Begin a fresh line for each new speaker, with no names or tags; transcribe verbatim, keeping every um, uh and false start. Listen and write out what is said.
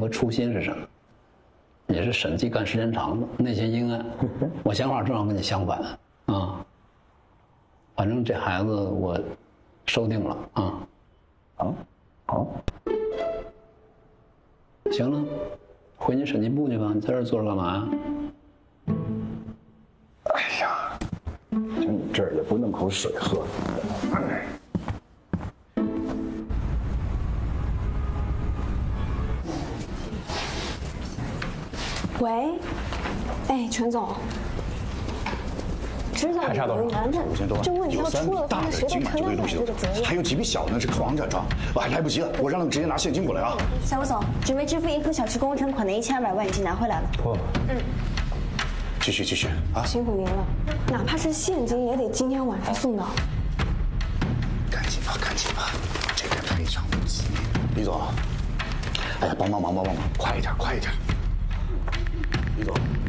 和初心是什么？你是审计干时间长的，内心阴暗。我想法正好跟你相反啊。反正这孩子我收定了啊。
啊，好。
行了，回你审计部去吧。你在这儿坐着干嘛呀？
哎呀，就你这儿也不弄口水喝。哎。
喂，哎，陈总，知道
还差多少？
五
千多万。
这问题要出了，
大的
谁都承担不了这个责任。
还有几笔小的，这房产账，我还来不及了，我让他们直接拿现金过来啊。
小吴总，准备支付银河小区工程款的一千二百万已经拿回来了。
哦，嗯，继续继续啊！
辛苦您了，哪怕是现金也得今天晚上送到。
赶紧吧，赶紧吧，这边非常不急。李总，哎呀，帮帮忙，帮帮忙，快一点，快一点。李总。